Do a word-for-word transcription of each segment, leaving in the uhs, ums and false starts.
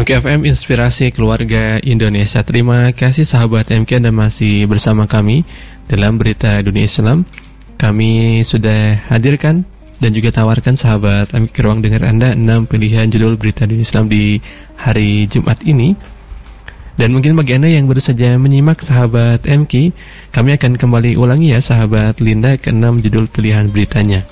M K F M Inspirasi Keluarga Indonesia. Terima kasih sahabat M K, Anda masih bersama kami dalam Berita Dunia Islam. Kami sudah hadirkan dan juga tawarkan sahabat M K ruang dengar Anda enam pilihan judul Berita Dunia Islam di hari Jumat ini. Dan mungkin bagi Anda yang baru saja menyimak sahabat M K, kami akan kembali ulangi ya sahabat Linda ke enam judul pilihan beritanya.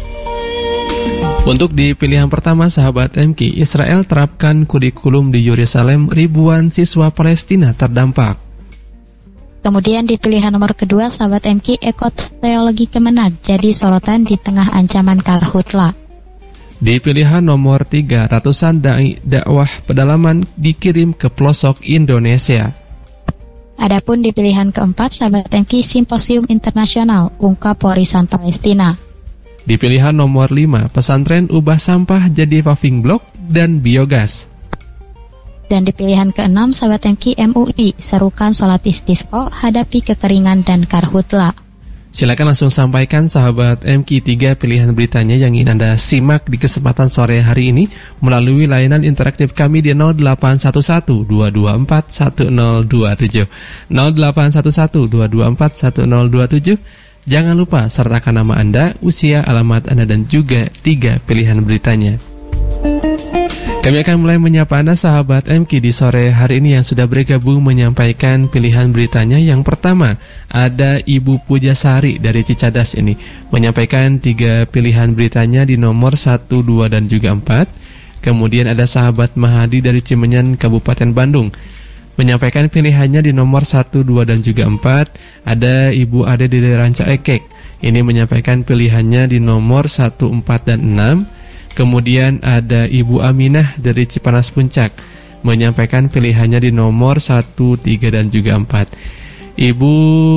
Untuk di pilihan pertama sahabat M K, Israel terapkan kurikulum di Yerusalem, ribuan siswa Palestina terdampak. Kemudian di pilihan nomor kedua sahabat M K, ekoteologi Kemenag jadi sorotan di tengah ancaman karhutla. Di pilihan nomor tiga, ratusan dai dakwah pedalaman dikirim ke pelosok Indonesia. Adapun di pilihan keempat sahabat M K, simposium internasional ungkap warisan Palestina. Di pilihan nomor lima, pesantren ubah sampah jadi paving block dan biogas. Dan di pilihan keenam, sahabat M K, M U I serukan sholat istisqa hadapi kekeringan dan karhutla. Silakan langsung sampaikan sahabat M K tiga pilihan beritanya yang ingin Anda simak di kesempatan sore hari ini melalui layanan interaktif kami di nol delapan satu satu dua dua empat satu nol dua tujuh nol delapan satu satu dua dua empat satu nol dua tujuh. Jangan lupa sertakan nama Anda, usia, alamat Anda, dan juga tiga pilihan beritanya. Kami akan mulai menyapa Anda sahabat M K di sore hari ini yang sudah bergabung menyampaikan pilihan beritanya. Yang pertama, ada Ibu Pujasari dari Cicadas ini menyampaikan tiga pilihan beritanya di nomor satu, dua, dan juga empat. Kemudian ada sahabat Mahadi dari Cimenyan, Kabupaten Bandung menyampaikan pilihannya di nomor satu, dua, dan juga empat. Ada Ibu Ade dari Ranca Ekek, ini menyampaikan pilihannya di nomor satu, empat, dan enam. Kemudian ada Ibu Aminah dari Cipanas Puncak menyampaikan pilihannya di nomor satu, tiga, dan juga empat. Ibu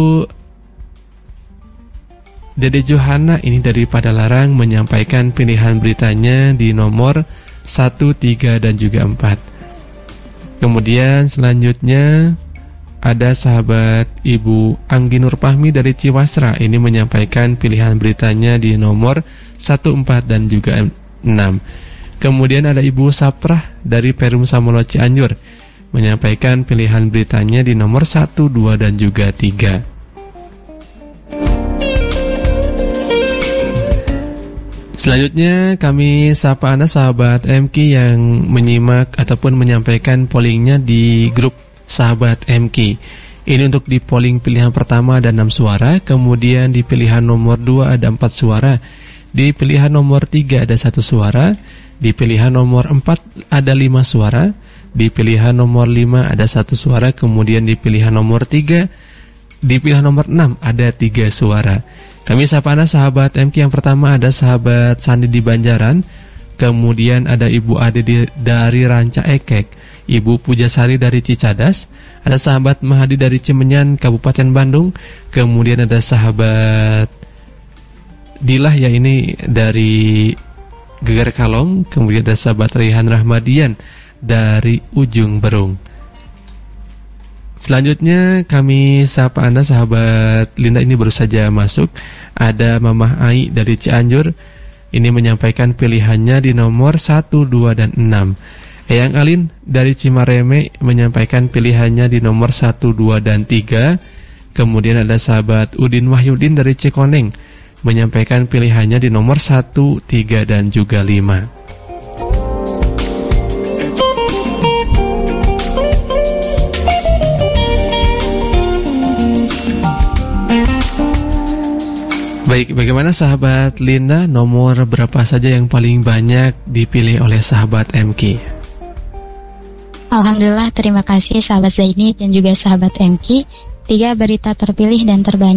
Dede Johana ini dari Padalarang menyampaikan pilihan beritanya di nomor satu, tiga, dan juga empat. Kemudian selanjutnya ada sahabat Ibu Anggi Nur Fahmi dari Ciwasra, ini menyampaikan pilihan beritanya di nomor satu, empat, dan juga enam. Kemudian ada Ibu Saprah dari Perum Samolo Cianjur menyampaikan pilihan beritanya di nomor satu, dua, dan juga tiga. Selanjutnya kami sapa Anda sahabat M K yang menyimak ataupun menyampaikan pollingnya di grup sahabat M K. Ini untuk di polling pilihan pertama ada enam suara, kemudian di pilihan nomor dua ada empat suara, di pilihan nomor tiga ada satu suara, di pilihan nomor empat ada lima suara, di pilihan nomor lima ada satu suara, kemudian di pilihan nomor tiga, di pilihan nomor enam ada tiga suara. Kami sapa Anda sahabat M K yang pertama ada sahabat Sandi di Banjaran, kemudian ada Ibu Ade di, dari Ranca Ekek, Ibu Pujasari dari Cicadas, ada sahabat Mahadi dari Cimenyan, Kabupaten Bandung, kemudian ada sahabat Dilah ya ini dari Geger Kalong, kemudian ada sahabat Rehan Rahmadian dari Ujung Berung. Selanjutnya kami sapa Anda sahabat Linda ini baru saja masuk. Ada Mamah Ai dari Cianjur, ini menyampaikan pilihannya di nomor satu, dua, dan enam. Eyang Alin dari Cimareme menyampaikan pilihannya di nomor satu, dua, dan tiga. Kemudian ada sahabat Udin Wahyudin dari Cikoneng menyampaikan pilihannya di nomor satu, tiga, dan juga lima. Baik, bagaimana sahabat Linda, nomor berapa saja yang paling banyak dipilih oleh sahabat M K? Alhamdulillah, terima kasih sahabat Zaini dan juga sahabat M K. Tiga berita terpilih dan terbanyak